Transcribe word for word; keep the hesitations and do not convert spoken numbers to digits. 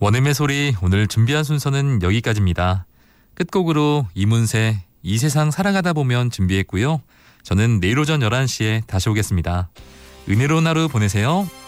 원음의 소리 오늘 준비한 순서는 여기까지입니다. 끝곡으로 이문세 이 세상 살아가다 보면 준비했고요. 저는 내일 오전 열한 시에 다시 오겠습니다. 은혜로운 하루 보내세요.